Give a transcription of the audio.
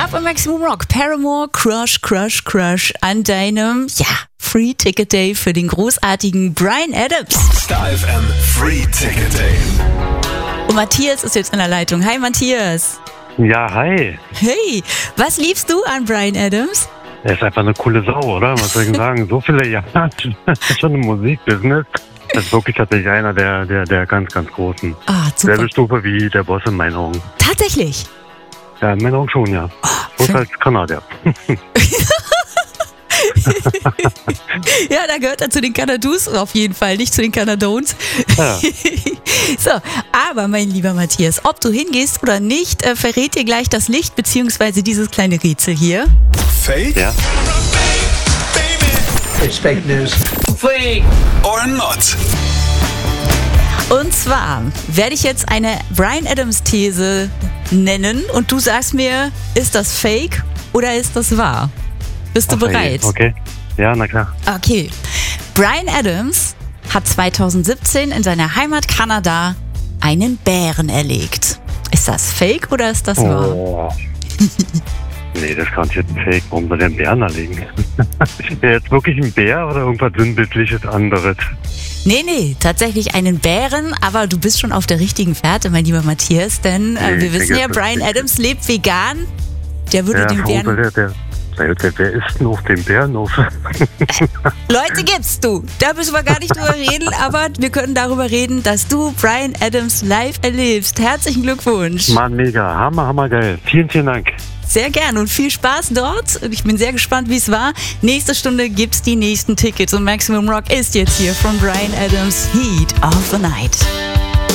Ja, bei Maximum Rock. Paramore, Crush, Crush, Crush an deinem, Free Ticket Day für den großartigen Bryan Adams. Star FM Free Ticket Day. Und Matthias ist jetzt in der Leitung. Hi Matthias. Ja, hi. Hey, was liebst du an Bryan Adams? Er ist einfach eine coole Sau, oder? Was soll ich denn sagen? So viele Jahre schon im Musikbusiness. Das ist wirklich tatsächlich einer der ganz, ganz Großen. Ah, super. Selbe Stufe wie der Boss in meinen Augen. Tatsächlich? Ja, in meinen Augen schon, ja. Bloß als Kanadier. Ja, da gehört er zu den Kanadus auf jeden Fall, nicht zu den Kanadons. Ja. So, aber mein lieber Matthias, ob du hingehst oder nicht, verrät dir gleich das Licht beziehungsweise dieses kleine Rätsel hier. Fake? Ja. It's fake news. Fake! Or not? Und zwar werde ich jetzt eine Bryan Adams These nennen und du sagst mir, ist das fake oder ist das wahr? Bist du bereit? Okay. Ja, na klar. Okay. Bryan Adams hat 2017 in seiner Heimat Kanada einen Bären erlegt. Ist das fake oder ist das wahr? Oh. Nee, das kann ich jetzt fake. Warum soll der einen Bären erlegen? Ist der jetzt wirklich ein Bär oder irgendwas Sinnbildliches anderes? Nee, tatsächlich einen Bären, aber du bist schon auf der richtigen Fährte, mein lieber Matthias, denn wir wissen ja, Bryan Adams lebt vegan. Der würde den Bären... Wer isst denn auf dem Bärenhof? Leute gibt's du. Da müssen wir gar nicht drüber reden, aber wir können darüber reden, dass du Bryan Adams live erlebst. Herzlichen Glückwunsch. Mann, mega. Hammer, geil. Vielen, vielen Dank. Sehr gern und viel Spaß dort. Ich bin sehr gespannt, wie es war. Nächste Stunde gibt's die nächsten Tickets und Maximum Rock ist jetzt hier von Bryan Adams Heat of the Night.